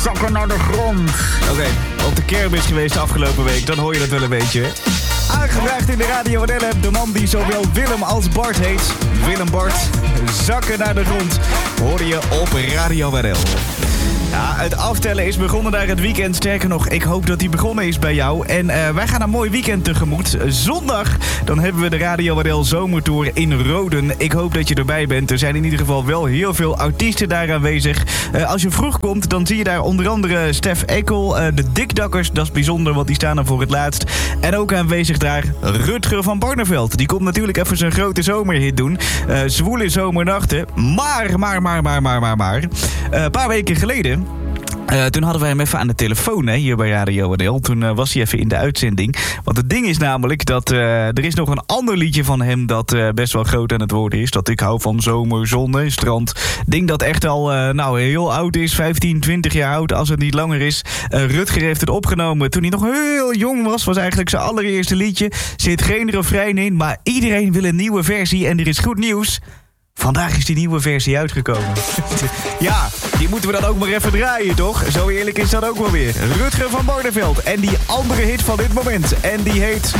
Zakken naar de grond. Oké, op de kermis geweest de afgelopen week, dan hoor je dat wel een beetje. Aangevraagd in de Radio NL-app de man die zowel Willem als Bart heet. Willem Bart, zakken naar de grond, hoor je op Radio NL. Ja, het aftellen is begonnen naar het weekend. Sterker nog, ik hoop dat die begonnen is bij jou. En wij gaan een mooi weekend tegemoet. Zondag, dan hebben we de Radio NL Zomertour in Roden. Ik hoop dat je erbij bent. Er zijn in ieder geval wel heel veel artiesten daar aanwezig. Als je vroeg komt, dan zie je daar onder andere Stef Ekkel, de Dikdakkers. Dat is bijzonder, want die staan er voor het laatst. En ook aanwezig daar Rutger van Barneveld. Die komt natuurlijk even zijn grote zomerhit doen. Zwoele zomernachten. Maar. Een paar weken geleden... toen hadden wij hem even aan de telefoon hier bij Radio NL. Toen was hij even in de uitzending. Want het ding is namelijk dat er is nog een ander liedje van hem dat best wel groot aan het worden is. Dat ik hou van zomer, zon en strand. Ding dat echt al heel oud is. 15, 20 jaar oud als het niet langer is. Rutger heeft het opgenomen toen hij nog heel jong was. Was eigenlijk zijn allereerste liedje. Zit geen refrein in, maar iedereen wil een nieuwe versie. En er is goed nieuws. Vandaag is die nieuwe versie uitgekomen. Ja, die moeten we dan ook maar even draaien, toch? Zo eerlijk is dat ook wel weer. Rutger van Barneveld en die andere hit van dit moment. En die heet